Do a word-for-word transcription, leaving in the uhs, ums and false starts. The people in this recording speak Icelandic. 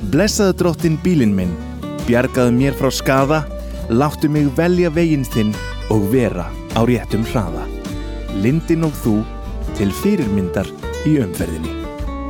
Blessaðu drottin bílinn minn, bjargaðu mér frá skaða, láttu mig velja veginn þinn og vera á réttum hraða. Lindin og þú til fyrirmyndar í umferðinni.